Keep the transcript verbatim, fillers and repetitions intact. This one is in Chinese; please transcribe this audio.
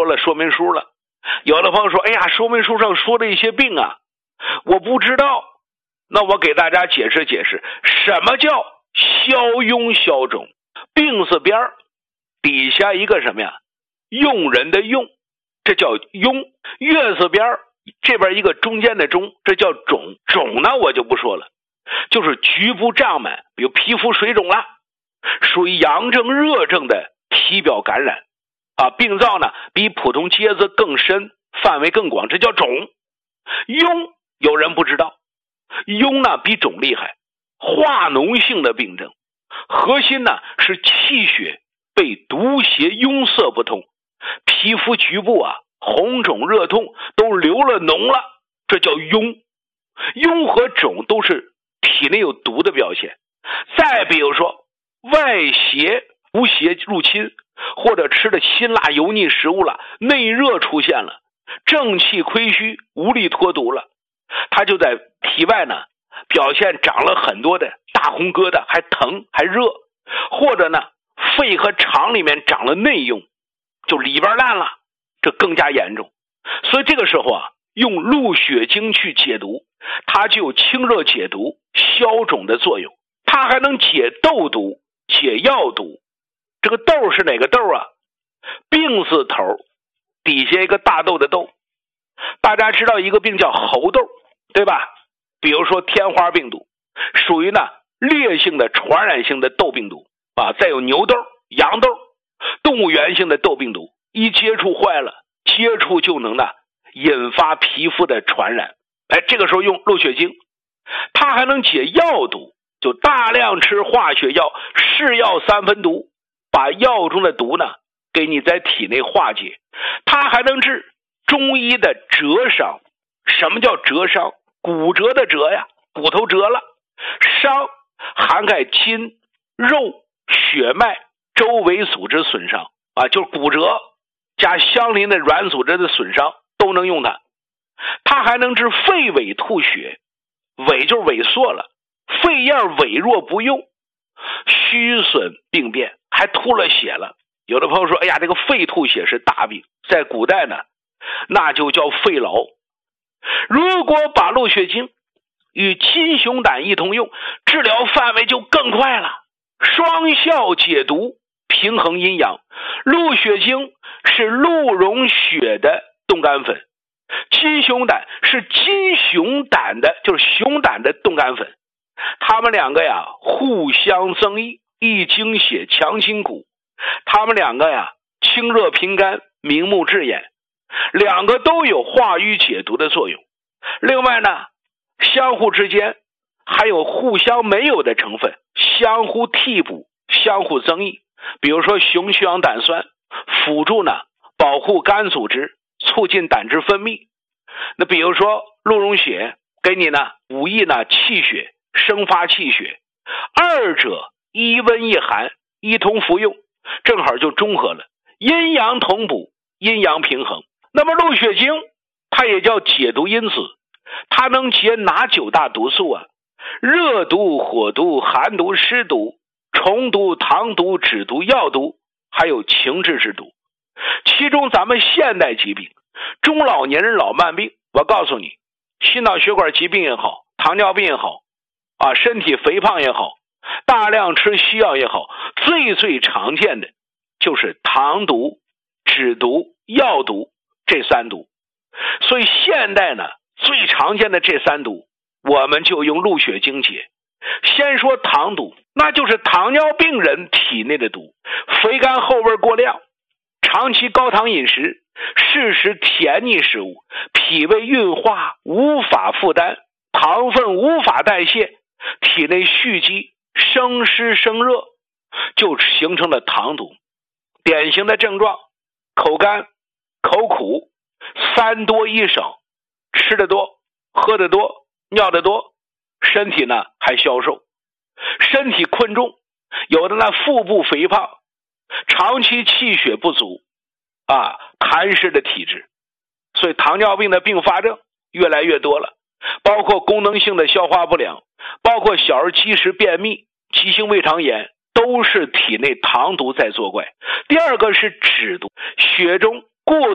了说明书了。有的朋友说，哎呀，说明书上说的一些病啊，我不知道。那我给大家解释解释，什么叫消痈消肿？病字边底下一个什么呀？用人的用，这叫痈。月字边这边一个中间的中，这叫肿。肿呢我就不说了，就是局部胀满，比如皮肤水肿了，属于阳症热症的体表感染啊，病灶呢比普通疖子更深，范围更广，这叫肿。痈有人不知道，痈呢比肿厉害，化脓性的病症，核心呢是气血被毒邪壅塞不通，皮肤局部啊红肿热痛，都流了脓了，这叫痈。痈和肿都是体内有毒的表现。再比如说外邪毒邪入侵，或者吃的辛辣油腻食物了，内热出现了，正气亏虚，无力脱毒了，它就在体外呢表现长了很多的大红疙瘩，还疼还热，或者呢肺和肠里面长了内痈，就里边烂了，这更加严重。所以这个时候啊，用鹿血精去解毒，它就有清热解毒消肿的作用，它还能解痘毒解药毒。这个痘是哪个痘啊？病字头底下一个大豆的豆。大家知道一个病叫猴痘，对吧？比如说天花病毒，属于呢烈性的传染性的痘病毒啊。再有牛痘、羊痘，动物源性的痘病毒，一接触坏了，接触就能呢引发皮肤的传染。哎，这个时候用鹿血精，它还能解药毒，就大量吃化学药，是药三分毒，把药中的毒呢给你在体内化解。它还能治中医的折伤。什么叫折伤？骨折的折呀，骨头折了。伤涵盖筋、肉、血脉周围组织损伤啊，就是骨折加相邻的软组织的损伤都能用它。它还能治肺萎吐血，萎就是萎缩了，肺叶萎弱不用，虚损病变，还吐了血了。有的朋友说，哎呀，这个肺吐血是大病，在古代呢那就叫肺痨。如果把鹿血精与金熊胆一同用，治疗范围就更快了，双效解毒，平衡阴阳。鹿血精是鹿茸血的冻干粉，金熊胆是金熊胆的，就是熊胆的冻干粉。它们两个呀互相增益，益精血，强筋骨。它们两个呀清热平肝，明目治眼，两个都有化瘀解毒的作用。另外呢，相互之间还有互相没有的成分，相互替补，相互增益。比如说熊血氧胆酸辅助呢保护肝组织，促进胆汁分泌。那比如说鹿茸血给你呢补益呢气血，生发气血。二者一温一寒，一同服用，正好就中和了，阴阳同补，阴阳平衡。那么鹿血精它也叫解毒因子，它能解哪九大毒素啊？热毒、火毒、寒毒、湿毒、虫毒、糖毒、脂毒、药毒，还有情志之毒。其中咱们现代疾病，中老年人老慢病，我告诉你，心脑血管疾病也好，糖尿病也好啊，身体肥胖也好，大量吃西药也好，最最常见的就是糖毒、脂毒、药毒这三毒。所以现代呢最常见的这三毒，我们就用鹿血精解。先说糖毒，那就是糖尿病人体内的毒，肥甘厚味过量，长期高糖饮食，适时甜腻食物，脾胃运化无法负担，糖分无法代谢，体内蓄积，生湿生热，就形成了糖毒。典型的症状，口干、口苦、三多一少，吃得多、喝得多、尿得多，身体呢还消瘦，身体困重，有的呢腹部肥胖，长期气血不足啊，痰湿的体质。所以糖尿病的并发症越来越多了，包括功能性的消化不良，包括小儿积食便秘、急性胃肠炎，都是体内糖毒在作怪。第二个是脂毒，血中过